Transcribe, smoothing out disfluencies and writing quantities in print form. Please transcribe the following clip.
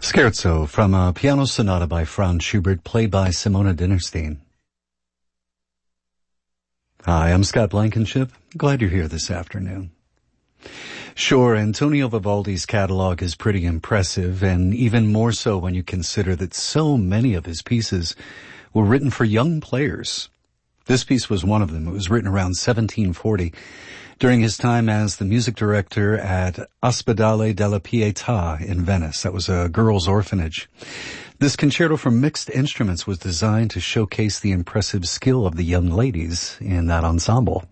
Scherzo from a piano sonata by Franz Schubert, played by Simona Dinnerstein. Hi, I'm Scott Blankenship. Glad you're here this afternoon. Sure, Antonio Vivaldi's catalog is pretty impressive, and even more so when you consider that so many of his pieces were written for young players. This piece was one of them. It was written around 1740. During his time as the music director at Ospedale della Pietà in Venice. That was a girls' orphanage. This concerto for mixed instruments was designed to showcase the impressive skill of the young ladies in that ensemble.